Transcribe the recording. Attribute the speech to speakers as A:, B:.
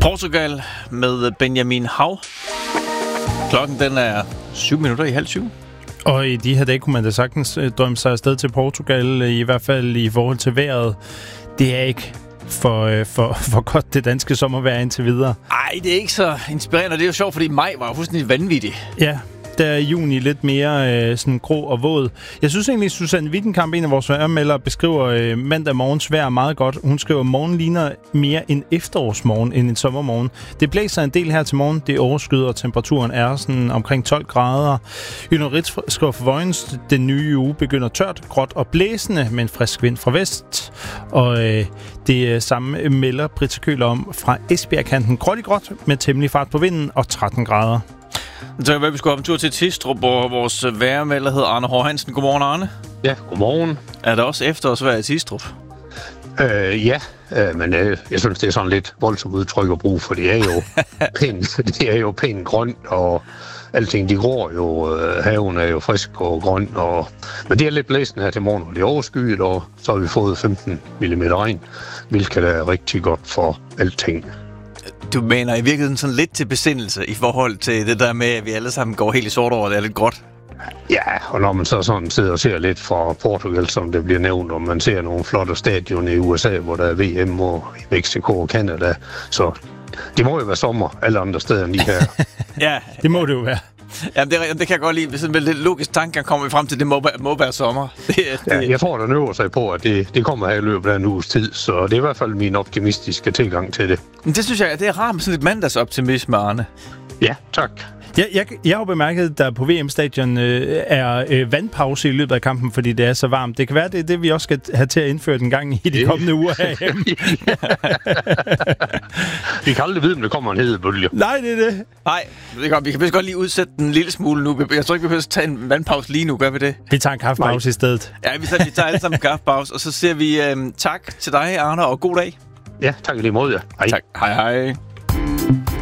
A: Portugal med Benjamin Hav. Klokken den er 7:07.
B: Og i de her dage kunne man da sagtens drømme sig afsted til Portugal, i hvert fald i forhold til vejret. Det er ikke for godt det danske sommervejr indtil videre.
A: Ej, det er ikke så inspirerende. Det er jo sjovt, fordi maj var jo fuldstændig vanvittig.
B: Ja, der er juni lidt mere sådan grå og våd. Jeg synes egentlig, Susanne Wittenkamp, en af vores vejrmeldere, beskriver mandag morgens vejr meget godt. Hun skriver, morgen ligner mere en efterårsmorgen end en sommermorgen. Det blæser en del her til morgen. Det overskyder, og temperaturen er sådan omkring 12 grader. Ynnorit skriver for Vojens, den nye uge begynder tørt, gråt og blæsende med en frisk vind fra vest. Og det samme melder Britta Køhler om fra Esbjerg-kanten. Gråt i gråt med temmelig fart på vinden og 13 grader.
A: Så vi skulle have en tur til Tistrup, hvor vores vejrmelder hedder Arne Hård Hansen. Godmorgen, Arne.
C: Ja, godmorgen.
A: Er der også efterårsvejr i Tistrup?
C: Ja, men jeg synes, det er sådan lidt voldsomt udtryk at bruge, for det er jo pænt grønt, og alting, de gror jo, haven er jo frisk og grøn, men det er lidt blæsende her til morgen, og det er overskyet, og så har vi fået 15 mm regn, hvilket er rigtig godt for alting.
A: Du mener i virkeligheden sådan lidt til besindelse i forhold til det der med, at vi alle sammen går helt i sort over, det er lidt gråt?
C: Ja, og når man så sådan sidder og ser lidt fra Portugal, som det bliver nævnt, og man ser nogle flotte stadioner i USA, hvor der er VM, og i Mexico og Canada, så det må jo være sommer alle andre steder end lige her.
B: Ja, det må det jo være.
A: Ja, det kan jeg godt lide. Sådan med lidt logisk tanke kommer vi frem til, det må være sommer.
C: Ja, jeg tror, der nøver sig på, at det kommer her i løbet af en uges tid, så det er i hvert fald min optimistiske tilgang til det.
A: Men det synes jeg, det er rart med sådan lidt mandagsoptimisme, Arne.
C: Ja, tak.
B: Jeg har bemærket, at der på VM-stadion er vandpause i løbet af kampen, fordi det er så varmt. Det kan være, det er det, vi også skal have til at indføre den gang i de kommende uger herhjemme.
C: Vi kan aldrig vide, om det kommer en hedebølge.
B: Nej, det er det.
A: Nej, det er godt. Vi kan vist godt lige udsætte den en lille smule nu. Jeg tror ikke, vi behøver at tage en vandpause lige nu. Gør vi det?
B: Vi tager en kaffepause i stedet.
A: Ja, vi tager alle sammen en kaffepause, og så siger vi tak til dig, Arne, og god dag.
C: Ja, tak i lige måde. Ja.
A: Hej. Tak. Hej.